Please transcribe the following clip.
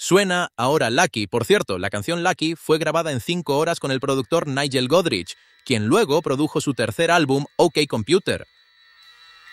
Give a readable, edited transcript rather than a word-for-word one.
Suena ahora Lucky. Por cierto, la canción Lucky fue grabada en 5 horas con el productor Nigel Godrich, quien luego produjo su tercer álbum, OK Computer.